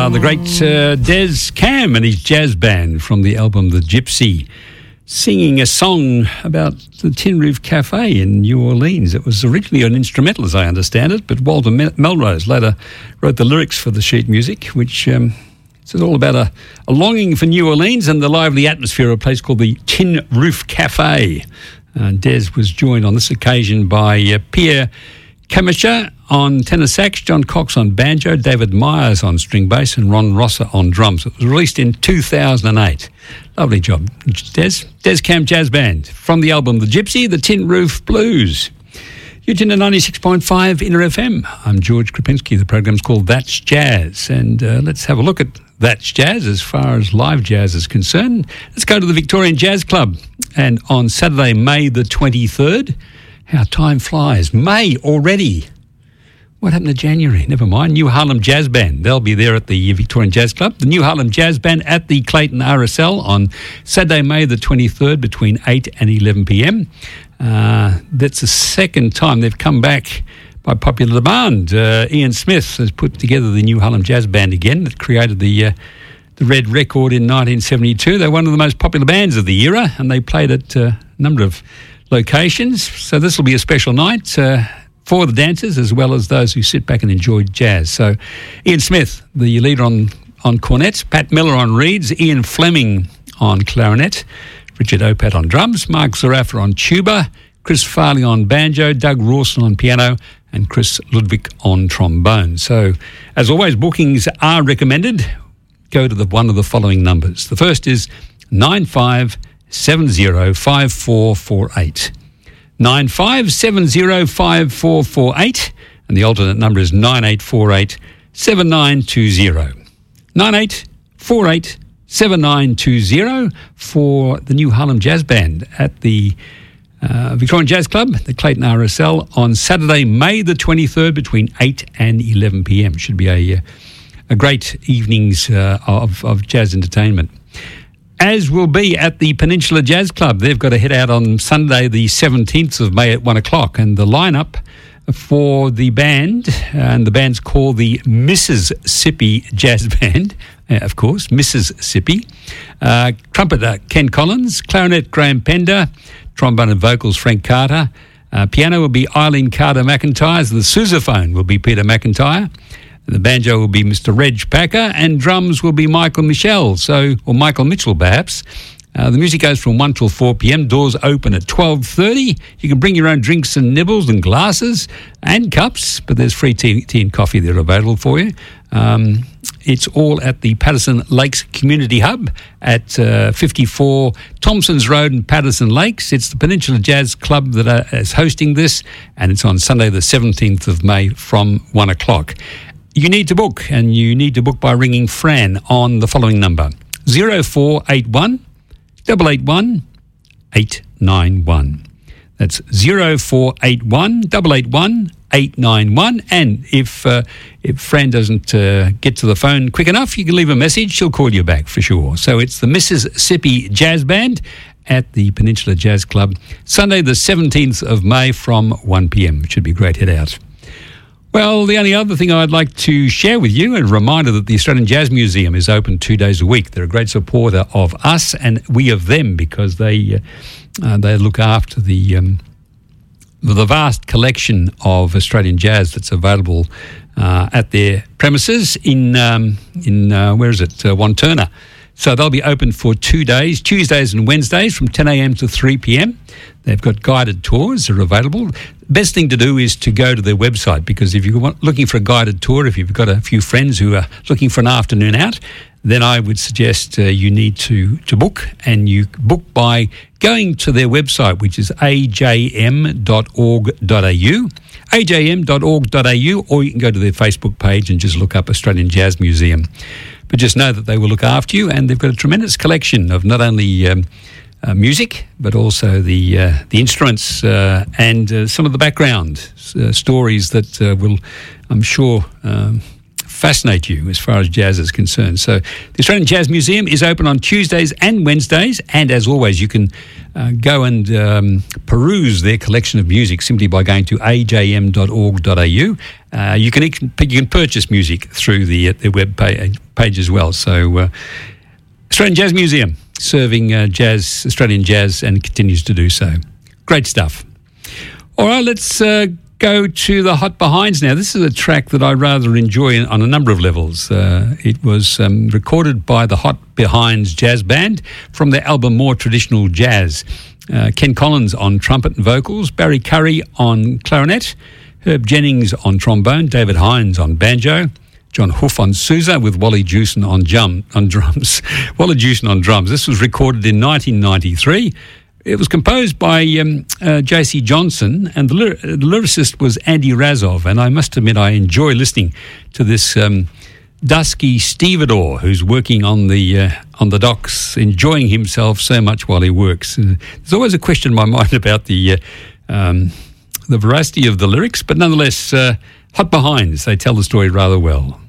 The great Des Cam and his jazz band from the album The Gypsy, singing a song about the Tin Roof Cafe in New Orleans. It was originally an instrumental, as I understand it, but Walter Melrose later wrote the lyrics for the sheet music, which is all about a longing for New Orleans and the lively atmosphere of a place called the Tin Roof Cafe. Des was joined on this occasion by Pierre Camacha on tenor sax, John Cox on banjo, David Myers on string bass, and Ron Rosser on drums. It was released in 2008. Lovely job, Des Cam Jazz Band from the album The Gypsy, The Tin Roof Blues. You're tuned to 96.5 Inner FM. I'm George Krapinski. The program's called That's Jazz, and let's have a look at That's Jazz as far as live jazz is concerned. Let's go to the Victorian Jazz Club, and on Saturday, May the 23rd, how time flies. May already. What happened to January? Never mind. New Harlem Jazz Band. They'll be there at the Victorian Jazz Club. The New Harlem Jazz Band at the Clayton RSL on Saturday, May the 23rd between 8 and 11 p.m. That's the second time they've come back by popular demand. Ian Smith has put together the New Harlem Jazz Band again that created the Red Record in 1972. They're one of the most popular bands of the era, and they played at a number of locations. So this will be a special night for the dancers as well as those who sit back and enjoy jazz. So Ian Smith, the leader on cornet, Pat Miller on reeds, Ian Fleming on clarinet, Richard Opat on drums, Mark Zarafa on tuba, Chris Farley on banjo, Doug Rawson on piano, and Chris Ludwig on trombone. So as always, bookings are recommended. Go to one of the following numbers. The first is 95705448. 95705448, and the alternate number is 98487920. 98487920 for the New Harlem Jazz Band at the Victorian Jazz Club, the Clayton RSL, on Saturday, May the 23rd between 8 and 11 p.m. Should be a great evenings of jazz entertainment. As will be at the Peninsula Jazz Club. They've got to head out on Sunday, the 17th of May at 1 o'clock. And the lineup for the band, and the band's called the Mississippi Jazz Band, of course, Mississippi. Trumpeter Ken Collins, clarinet Graham Pender, trombone and vocals Frank Carter. Piano will be Eileen Carter McIntyre. The sousaphone will be Peter McIntyre. The banjo will be Mr. Reg Packer, and drums will be Michael Mitchell, or Michael Mitchell perhaps. The music goes from 1 till 4 p.m. Doors open at 12:30. You can bring your own drinks and nibbles and glasses and cups, but there's free tea and coffee there available for you. It's all at the Patterson Lakes Community Hub at 54 Thompsons Road in Patterson Lakes. It's the Peninsula Jazz Club that is hosting this, and it's on Sunday the 17th of May from 1 o'clock. You need to book, and you need to book by ringing Fran on the following number, 0481 881 891. That's 0481 881 891. And if Fran doesn't get to the phone quick enough, you can leave a message. She'll call you back for sure. So it's the Mississippi Jazz Band at the Peninsula Jazz Club, Sunday the 17th of May from 1 p.m. It should be a great head out. Well, the only other thing I'd like to share with you, a reminder that the Australian Jazz Museum is open 2 days a week. They're a great supporter of us and we of them, because they look after the vast collection of Australian jazz that's available at their premises in Wanturna. So they'll be open for 2 days, Tuesdays and Wednesdays from 10 a.m. to 3 p.m. They've got guided tours that are available. Best thing to do is to go to their website, because if you're looking for a guided tour, if you've got a few friends who are looking for an afternoon out, then I would suggest you need to book, and you book by going to their website, which is ajm.org.au, ajm.org.au, or you can go to their Facebook page and just look up Australian Jazz Museum. But just know that they will look after you, and they've got a tremendous collection of not only music, but also the instruments and some of the background stories that will, I'm sure, fascinate you as far as jazz is concerned. So the Australian Jazz Museum is open on Tuesdays and Wednesdays, and as always, you can go and peruse their collection of music simply by going to ajm.org.au. You can purchase music through their page as well. So Australian Jazz Museum serving Australian jazz, and continues to do so. Great stuff. All right, let's go to the Hot Behinds now. This is a track that I rather enjoy on a number of levels. It was recorded by the Hot Behinds Jazz Band from their album More Traditional Jazz. Ken Collins on trumpet and vocals, Barry Curry on clarinet, Herb Jennings on trombone, David Hines on banjo, John Hoof on Sousa with Wally Jewson on drums. Wally Jewson on drums. This was recorded in 1993. It was composed by J.C. Johnson, and the lyricist was Andy Razov. And I must admit, I enjoy listening to this dusky stevedore who's working on the docks, enjoying himself so much while he works. There's always a question in my mind about the veracity of the lyrics, but nonetheless, Hot Behinds, they tell the story rather well.